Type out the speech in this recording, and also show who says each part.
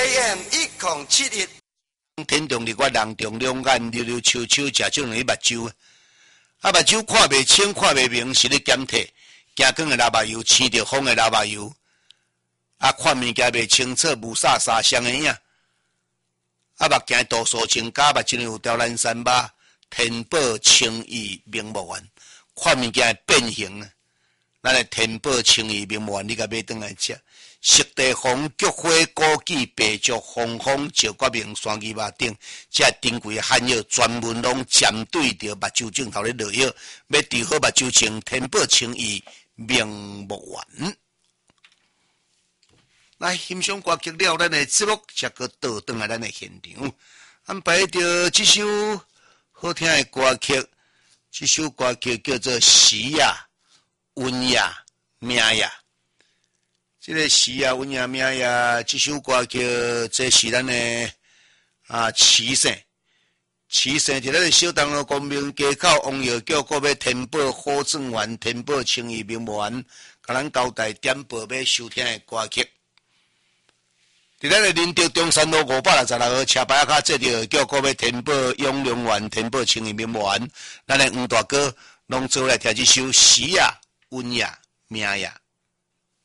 Speaker 1: AM 1071。
Speaker 2: 天中日我人中两眼溜溜秋秋，食种两目睭啊，目睭看袂清，看袂明，是咧检体。行光的喇目油，青着风的喇目油，啊，看物件袂清楚，雾煞煞相的影。啊，目镜度数清假，目睭有条蓝山疤，天宝清义明目丸，看物件变形啊！咱的天宝清义明目丸，你甲买转来食。色地红菊花枸杞白竹红枫石决明山鸡肉顶，这珍贵汉药专门拢针对着目睭镜头咧落药，要治好目睭青，天宝清义明目丸。来欣赏歌曲了，咱的节目才个倒转来咱的现场，安排着这首好听的歌曲，这首歌曲叫做《时呀温呀命呀》。这个时呀温呀命呀，这首歌曲这是咱的慈圣，慈圣伫咱的小东路公民街口王爷叫搁要天宝好转丸、天宝清义明目丸，甲咱交代点播要收听的歌曲。伫咱的仁德中山路566号车牌卡这条叫搁要天宝永隆丸、天宝清义明目丸，咱的黄大哥拢做来听这首时呀温呀命呀。